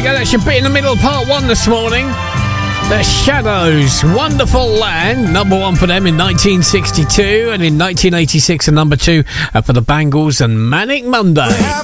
go. That's your bit in the middle of part one this morning. The Shadows, Wonderful Land, number one for them in 1962, and in 1986 a number two for the Bangles and Manic Monday.